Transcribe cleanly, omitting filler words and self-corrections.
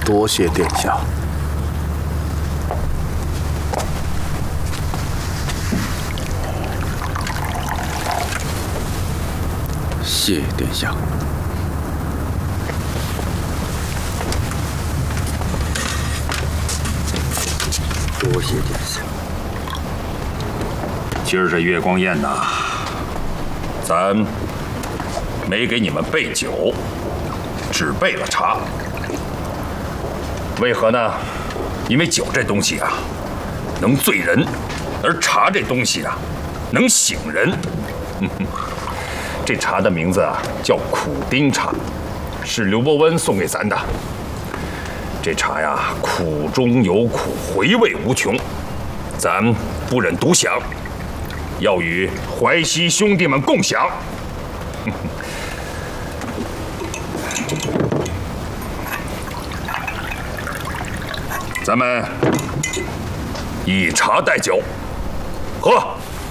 多谢殿下。 谢殿下。多谢殿下。 今儿这月光宴呐，咱没给你们备酒，只备了茶。为何呢？因为酒这东西啊，能醉人，而茶这东西啊，能醒人。这茶的名字啊叫苦丁茶，是刘伯温送给咱的。这茶呀，苦中有苦，回味无穷，咱不忍独享，要与淮西兄弟们共享。咱们以茶代酒，喝。